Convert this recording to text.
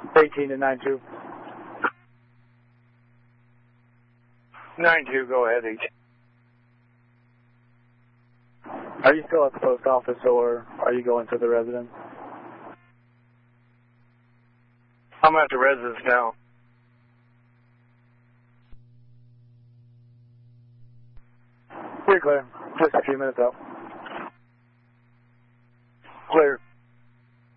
18 to 92. 92, go ahead, 18. Are you still at the post office or are you going to the residence? I'm at the residence now. Pretty clear. Just a few minutes out.